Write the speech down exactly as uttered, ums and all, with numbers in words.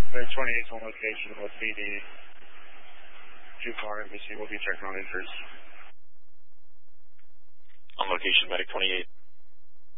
Medic twenty-eight is on location with P D. Two car embassy. We'll be checking on interest. On location, Medic twenty-eight.